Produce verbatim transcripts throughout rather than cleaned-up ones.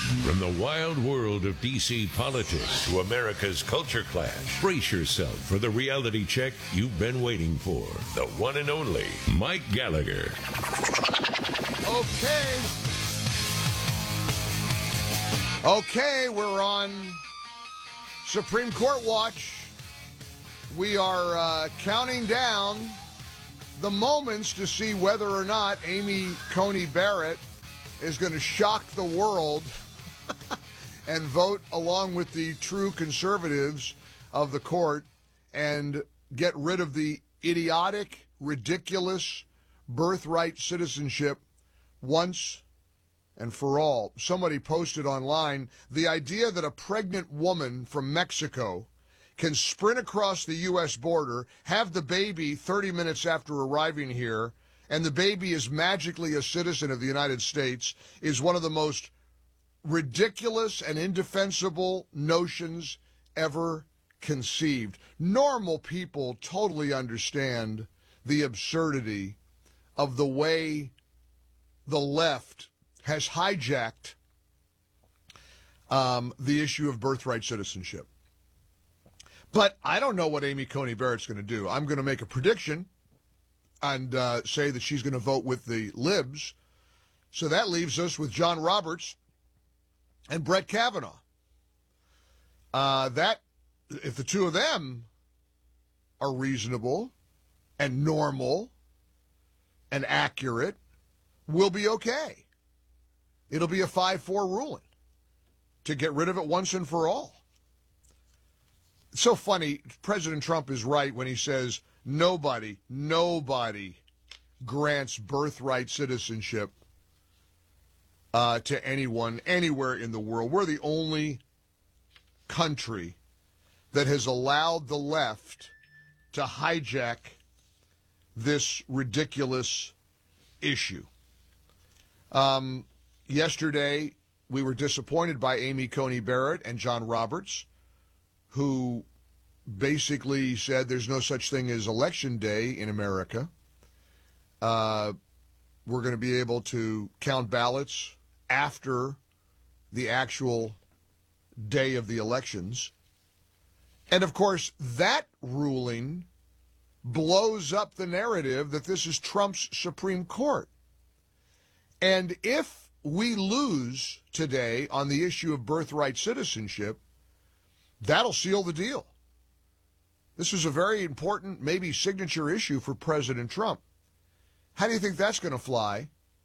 From the wild world of D C politics to America's culture clash, brace yourself for the reality check you've been waiting for. The one and only Mike Gallagher. Okay. Okay, we're on Supreme Court watch. We are uh, counting down the moments to see whether or not Amy Coney Barrett is going to shock the world and vote along with the true conservatives of the court and get rid of the idiotic, ridiculous birthright citizenship once and for all. Somebody posted online the idea that a pregnant woman from Mexico can sprint across the U S border, have the baby thirty minutes after arriving here, and the baby is magically a citizen of the United States is one of the most ridiculous and indefensible notions ever conceived. Normal people totally understand the absurdity of the way the left has hijacked um, the issue of birthright citizenship. But I don't know what Amy Coney Barrett's going to do. I'm going to make a prediction and uh, say that she's going to vote with the libs. So that leaves us with John Roberts and Brett Kavanaugh. Uh, that, if the two of them are reasonable and normal and accurate, we'll be okay. It'll be a five four ruling to get rid of it once and for all. It's so funny. President Trump is right when he says nobody, nobody grants birthright citizenship uh, to anyone, anywhere in the world. We're the only country that has allowed the left to hijack this ridiculous issue. Um, yesterday, we were disappointed by Amy Coney Barrett and John Roberts, who basically said there's no such thing as election day in America. Uh, we're going to be able to count ballots after the actual day of the elections. And, of course, that ruling blows up the narrative that this is Trump's Supreme Court. And if we lose today on the issue of birthright citizenship, that'll seal the deal. This is a very important, maybe signature issue for President Trump. How do you think that's going to fly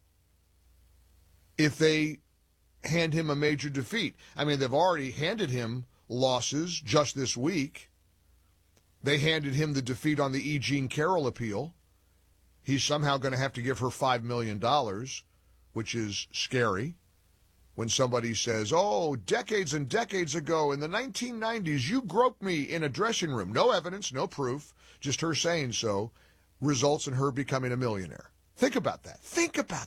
if they hand him a major defeat? I mean, they've already handed him losses just this week. They handed him the defeat on the E. Jean Carroll appeal. He's somehow going to have to give her five million dollars, which is scary. When somebody says, oh, decades and decades ago in the nineteen nineties, you groped me in a dressing room. No evidence, no proof, just her saying so, results in her becoming a millionaire. Think about that. Think about